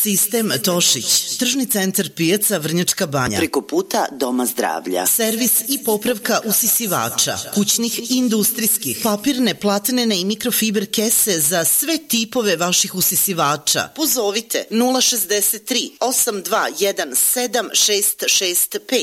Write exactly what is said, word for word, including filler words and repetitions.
Sistem Tošić, tržni centar pijaca Vrnjačka Banja. Preko puta Doma zdravlja. Servis i popravka usisivača, kućnih i industrijskih, papirne, platnene i mikrofiber kese za sve tipove vaših usisivača. Pozovite nula šezdeset tri osam dva jedan sedam šest šest pet